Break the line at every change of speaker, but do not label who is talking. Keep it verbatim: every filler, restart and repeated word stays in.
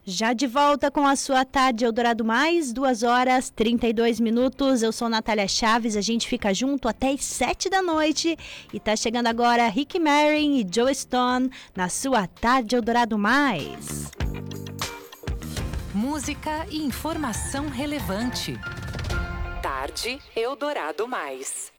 Já de volta com a sua tarde Eldorado Mais, duas horas e trinta e dois minutos. Eu sou Natália Chaves, a gente fica junto até as sete da noite. E tá chegando agora Rick Martin e Joe Stone na sua tarde Eldorado Mais.
Música e informação relevante. Tarde Eldorado Mais.